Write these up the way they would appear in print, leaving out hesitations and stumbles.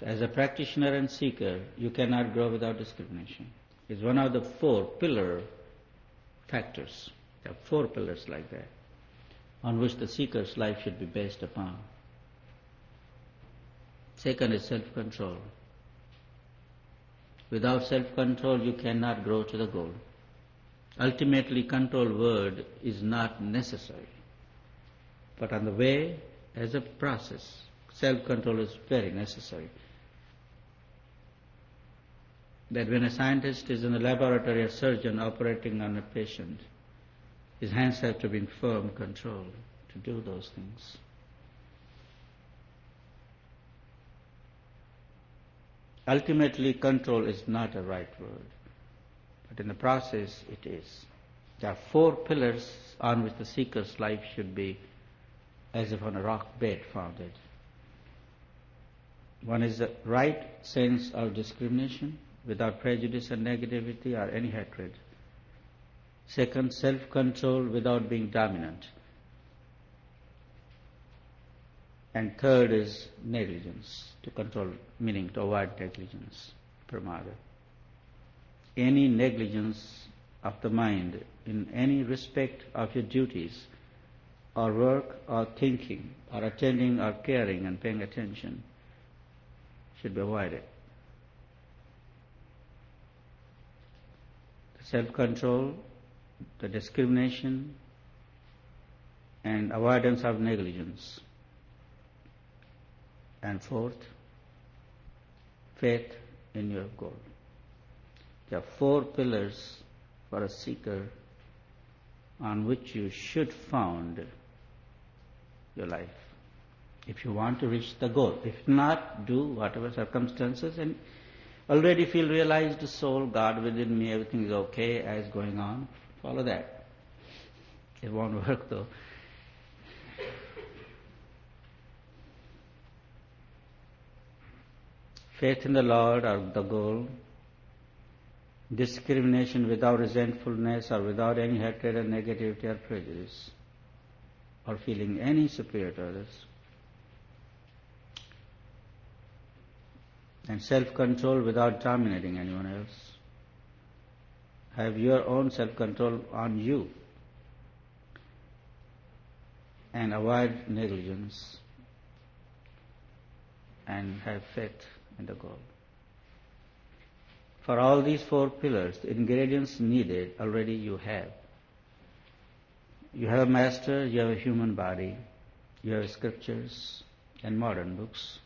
As a practitioner and seeker, you cannot grow without discrimination. It's one of the 4 pillar factors. There are 4 pillars like that, on which the seeker's life should be based upon. Second is self-control. Without self-control, you cannot grow to the goal. Ultimately, control word is not necessary. But on the way, as a process, self-control is very necessary. That when a scientist is in the laboratory, a surgeon operating on a patient, his hands have to be in firm control to do those things. Ultimately, control is not a right word, but in the process it is. There are 4 pillars on which the seeker's life should be as if on a rock bed founded. One is the right sense of discrimination without prejudice and negativity or any hatred. Second, self-control without being dominant. And third is negligence, to control, meaning to avoid negligence, pramada. Any negligence of the mind in any respect of your duties, or work, or thinking, or attending, or caring and paying attention should be avoided. The self-control, the discrimination, and avoidance of negligence. And fourth, faith in your goal. There are 4 pillars for a seeker on which you should found your life if you want to reach the goal. If not, do whatever circumstances and already feel realized soul, God within me, everything is okay as going on. Follow that. It won't work though. Faith in the Lord or the goal, discrimination without resentfulness or without any hatred or negativity or prejudice, or feeling any superior to others, and self-control without dominating anyone else. Have your own self-control on you and avoid negligence and have faith in the goal. For all these 4 pillars, the ingredients needed already you have. You have a master, you have a human body, you have scriptures and modern books,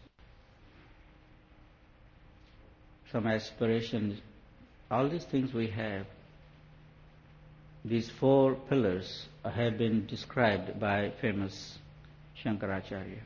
some aspirations, all these things we have. These 4 pillars have been described by famous Shankaracharya.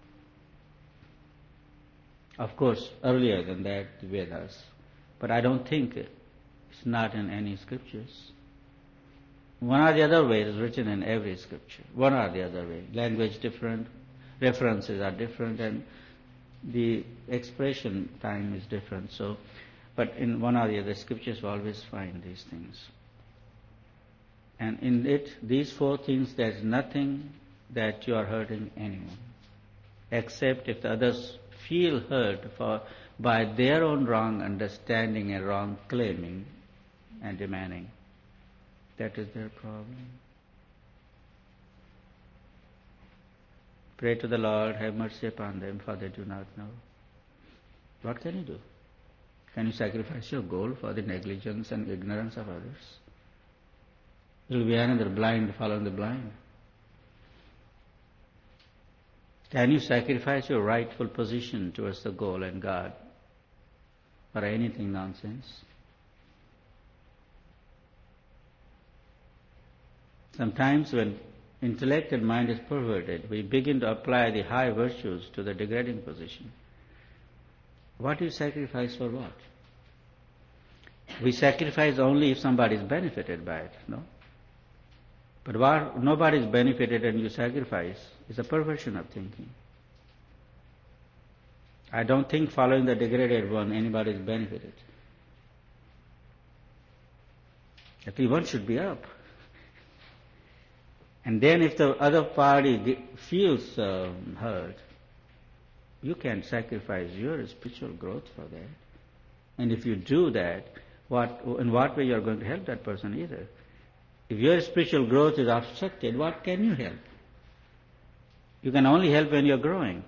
Of course, earlier than that, the Vedas. But I don't think it's not in any scriptures. One or the other way is written in every scripture. One or the other way. Language different, references are different, and the expression time is different. So, but in one or the other scriptures we always find these things. And in it, these 4 things, there's nothing that you are hurting anyone, except if the others feel hurt by their own wrong understanding and wrong claiming and demanding. That is their problem. Pray to the Lord, have mercy upon them, for they do not know. What can you do? Can you sacrifice your goal for the negligence and ignorance of others? It will be another blind following the blind. Can you sacrifice your rightful position towards the goal and God for anything nonsense? Sometimes when intellect and mind is perverted, we begin to apply the high virtues to the degrading position. What do you sacrifice for what? We sacrifice only if somebody is benefited by it, no? But what nobody is benefited and you sacrifice is a perversion of thinking. I don't think following the degraded one anybody is benefited. At least one should be up. And then if the other party feels hurt, You can sacrifice your spiritual growth for that. And if you do that, in what way you are going to help that person either? If your spiritual growth is obstructed, what can you help? You can only help when you are growing.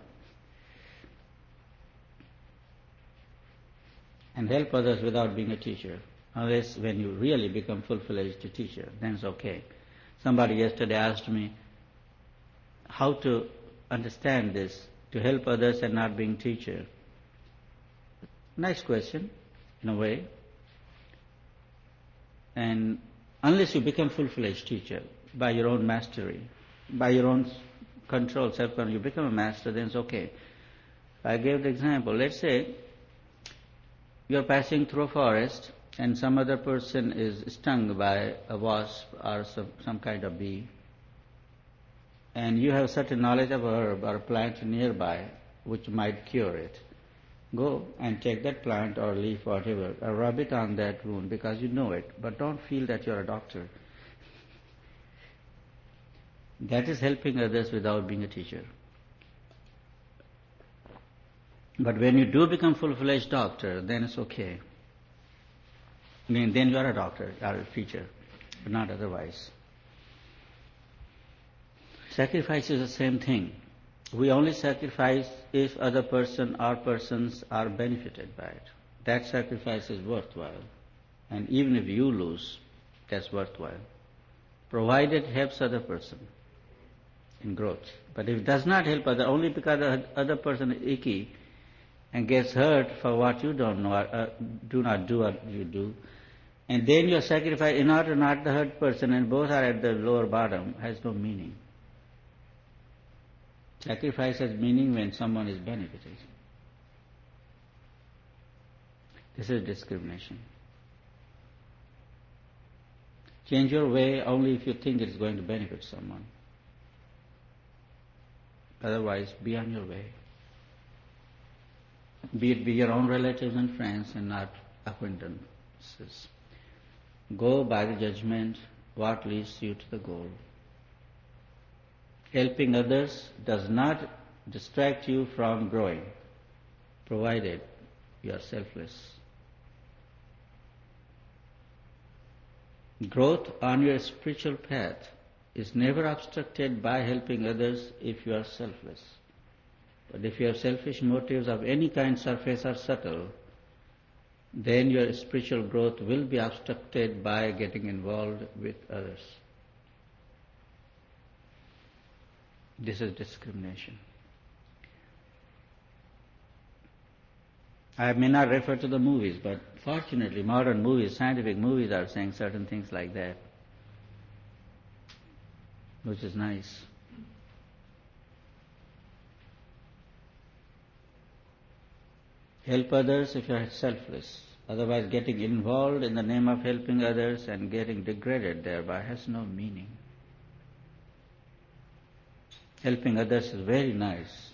And help others without being a teacher. Unless when you really become full-fledged teacher, then it's okay. Somebody yesterday asked me how to understand this, to help others and not being teacher. Nice question, in a way. And unless you become full-fledged teacher by your own mastery, by your own control, self-control, you become a master, then it's okay. I gave the example. Let's say you are passing through a forest and some other person is stung by a wasp or some kind of bee, and you have certain knowledge of a herb or a plant nearby which might cure it. Go and take that plant or leaf, whatever, or rub it on that wound because you know it, but don't feel that you're a doctor. That is helping others without being a teacher. But when you do become full-fledged doctor, then it's okay. I mean, then you are a doctor, you are a teacher, but not otherwise. Sacrifice is the same thing. We only sacrifice if other person or persons are benefited by it. That sacrifice is worthwhile. And even if you lose, that's worthwhile. Provided it helps other person in growth. But if it does not help only because the other person is icky and gets hurt for what you don't know, do not do what you do, and then your sacrifice in order not the hurt person and both are at the lower bottom, has no meaning. Sacrifice has meaning when someone is benefited. This is discrimination. Change your way only if you think it is going to benefit someone. Otherwise, be on your way. Be it your own relatives and friends and not acquaintances. Go by the judgment what leads you to the goal. Helping others does not distract you from growing, provided you are selfless. Growth on your spiritual path is never obstructed by helping others if you are selfless. But if you have selfish motives of any kind, surface or subtle, then your spiritual growth will be obstructed by getting involved with others. This is discrimination. I may not refer to the movies, but fortunately modern movies, scientific movies are saying certain things like that, which is nice. Help others if you are selfless. Otherwise, getting involved in the name of helping others and getting degraded thereby has no meaning. Helping others is very nice,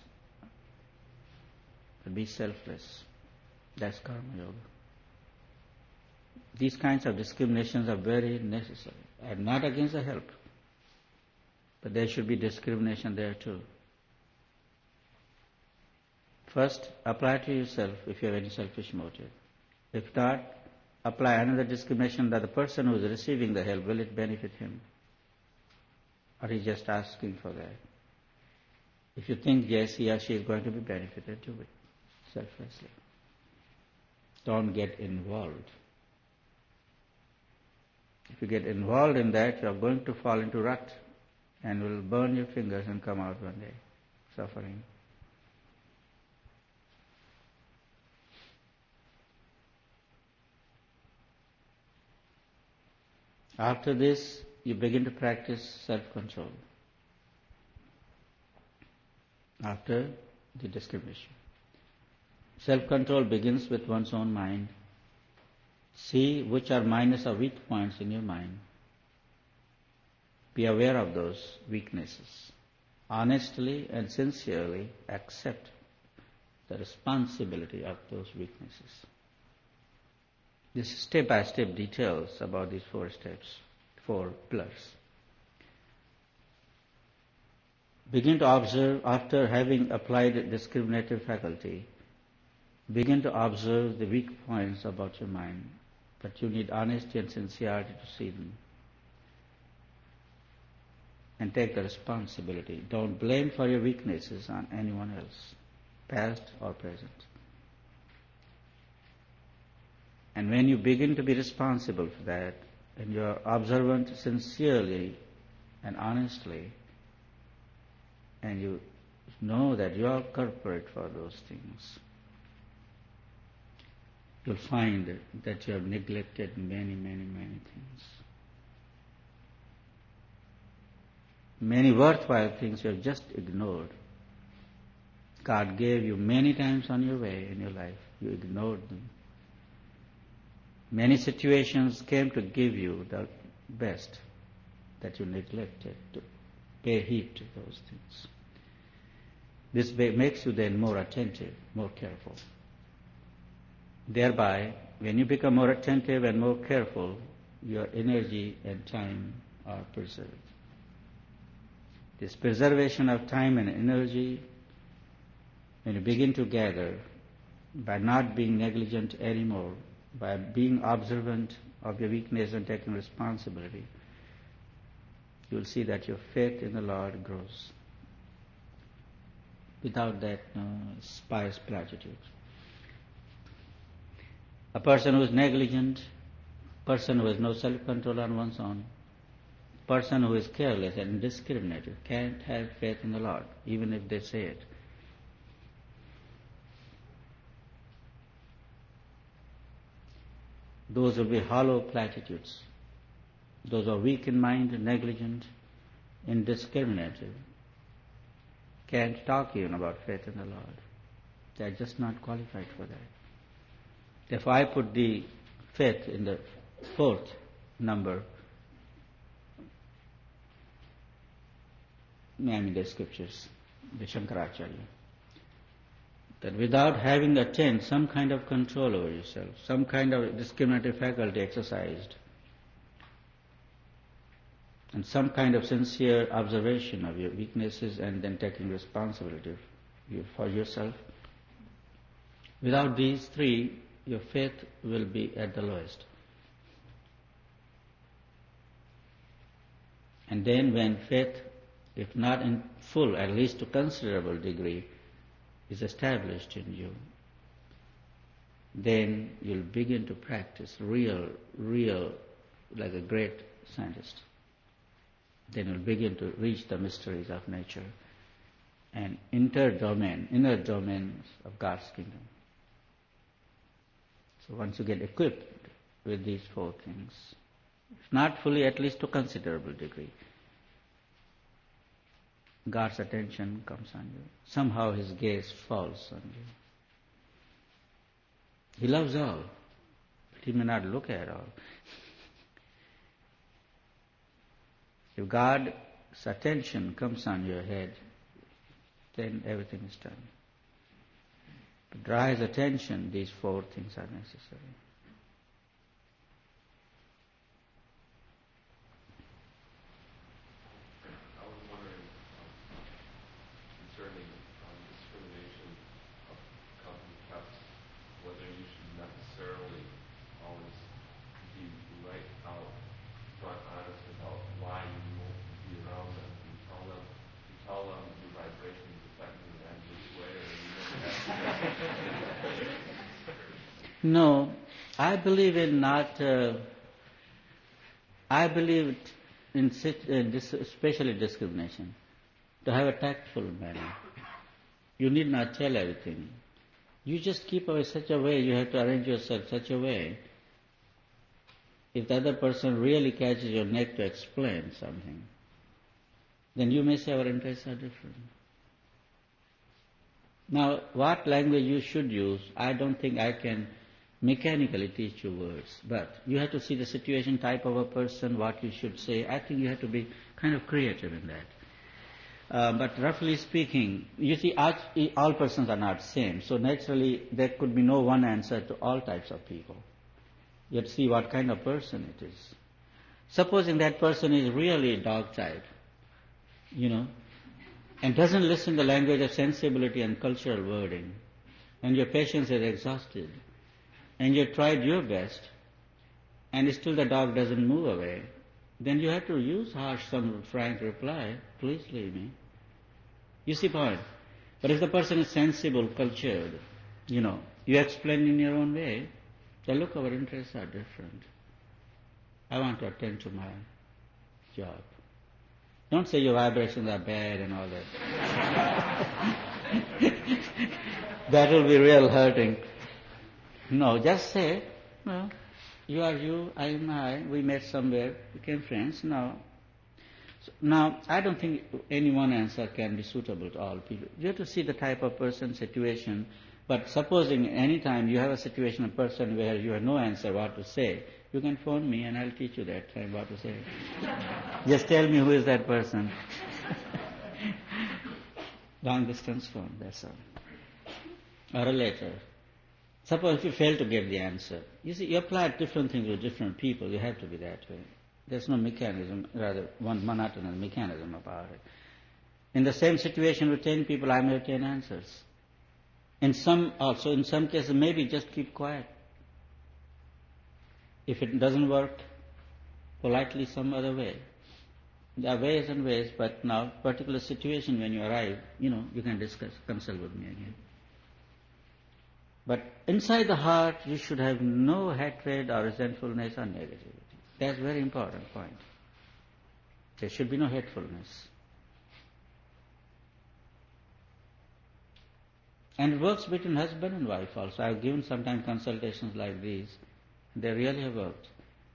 but be selfless. That's Karma Yoga. These kinds of discriminations are very necessary. I am not against the help, but there should be discrimination there too. First, apply to yourself if you have any selfish motive. If not, apply another discrimination that the person who is receiving the help, will it benefit him? Or he is just asking for that? If you think yes, he or she is going to be benefited, do it selflessly. Don't get involved. If you get involved in that, you are going to fall into rut and will burn your fingers and come out one day suffering. After this, you begin to practice self-control. After the discrimination. Self-control begins with one's own mind. See which are minus or weak points in your mind. Be aware of those weaknesses. Honestly and sincerely accept the responsibility of those weaknesses. This is step-by-step details about these 4 steps, 4 pillars. Begin to observe, after having applied discriminative faculty, begin to observe the weak points about your mind, but you need honesty and sincerity to see them. And take the responsibility. Don't blame for your weaknesses on anyone else, past or present. And when you begin to be responsible for that, and you are observant sincerely and honestly, and you know that you are culprit for those things, you'll find that you have neglected many, many, many things. Many worthwhile things you have just ignored. God gave you many times on your way in your life. You ignored them. Many situations came to give you the best that you neglected to pay heed to those things. This makes you then more attentive, more careful. Thereby, when you become more attentive and more careful, your energy and time are preserved. This preservation of time and energy, when you begin to gather, by not being negligent anymore, by being observant of your weakness and taking responsibility, you'll see that your faith in the Lord grows. Without that, pious platitude. A person who is negligent, person who has no self-control on one's own, person who is careless and indiscriminate can't have faith in the Lord, even if they say it. Those will be hollow platitudes. Those are weak in mind, negligent, indiscriminate, can't talk even about faith in the Lord. They are just not qualified for that. If I put the faith in the fourth number, the scriptures, the Shankaracharya, that without having attained some kind of control over yourself, some kind of discriminative faculty exercised, and some kind of sincere observation of your weaknesses and then taking responsibility for yourself, without these three, your faith will be at the lowest. And then when faith, if not in full, at least to considerable degree, is established in you, then you'll begin to practice real, like a great scientist. Then you'll begin to reach the mysteries of nature and inner domains of God's kingdom. So once you get equipped with these four things, if not fully, at least to considerable degree, God's attention comes on you. Somehow His gaze falls on you. He loves all, but He may not look at all. If God's attention comes on your head, then everything is done. To draw His attention, these four things are necessary. I was wondering concerning discrimination of company cuts, whether you should necessarily always be right out front honest about why you won't be around them. You tell them your vibration is affecting them this way, or you never have to. No, I believe in not. I believe in especially discrimination, to have a tactful manner. You need not tell everything. You just keep away such a way. You have to arrange yourself such a way. If the other person really catches your neck to explain something, then you may say our interests are different. Now, what language you should use, I don't think I can mechanically teach you words, but you have to see the situation, type of a person, what you should say. I think you have to be kind of creative in that. But roughly speaking, you see, all persons are not same, so naturally there could be no one answer to all types of people. You have to see what kind of person it is. Supposing that person is really dog type, and doesn't listen the language of sensibility and cultural wording, and your patience is exhausted, and you tried your best, and still the dog doesn't move away, then you have to use harsh, some frank reply, please leave me. You see point? But if the person is sensible, cultured, you explain in your own way, then look, our interests are different. I want to attend to my job. Don't say your vibrations are bad and all that. That will be real hurting. No, just say, well, you are you, I am I, we met somewhere, became friends, now. Now, I don't think any one answer can be suitable to all people. You have to see the type of person, situation, but supposing any time you have a situation, a person where you have no answer what to say, you can phone me and I'll teach you that time what to say. Just tell me who is that person. Long distance phone, that's all. Or a letter. Suppose if you fail to get the answer, you see, you apply different things with different people, you have to be that way. There's no mechanism, rather one monotonous mechanism about it. In the same situation with 10 people, I may have 10 answers. In some cases, maybe just keep quiet. If it doesn't work, politely some other way. There are ways and ways, but now, particular situation when you arrive, you can consult with me again. But inside the heart, you should have no hatred or resentfulness or negativity. That's a very important point. There should be no hatefulness. And it works between husband and wife also. I've given sometimes consultations like these. They really have worked.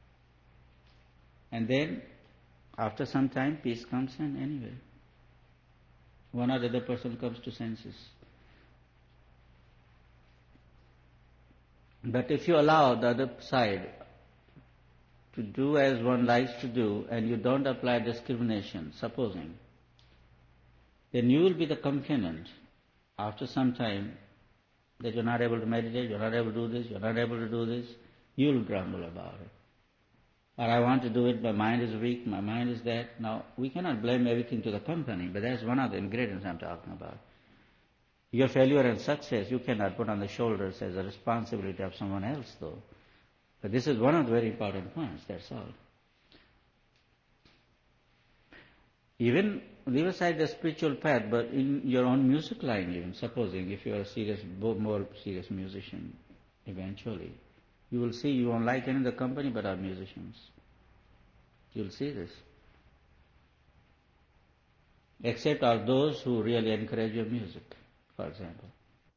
And then, after some time, peace comes in anyway. One or the other person comes to senses. But if you allow the other side to do as one likes to do, and you don't apply discrimination, supposing, then you will be the complainant after some time that you're not able to meditate, you're not able to do this, you're not able to do this, you'll grumble about it. Or I want to do it, my mind is weak, my mind is that. Now, we cannot blame everything to the company, but that's one of the ingredients I'm talking about. Your failure and success, you cannot put on the shoulders as a responsibility of someone else, though. But this is one of the very important points, that's all. Even leave aside the spiritual path, but in your own music line even, supposing if you are a more serious musician, eventually, you will see you won't like any of the company but our musicians. You'll see this. Except are those who really encourage your music, for example.